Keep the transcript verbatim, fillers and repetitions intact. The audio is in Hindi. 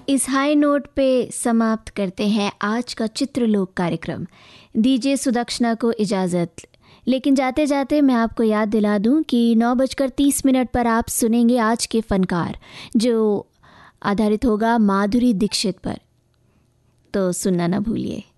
इस हाई नोट पे समाप्त करते हैं आज का चित्रलोक कार्यक्रम। दीजिए सुदक्षिणा को इजाज़त, लेकिन जाते जाते मैं आपको याद दिला दूं कि नौ बजकर तीस मिनट पर आप सुनेंगे आज के फनकार, जो आधारित होगा माधुरी दीक्षित पर। तो सुनना ना भूलिए।